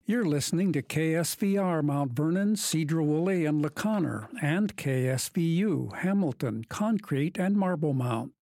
You're listening to KSVR Mount Vernon, Sedro-Woolley, and LaConner, and KSVU, Hamilton, Concrete, and Marble Mount.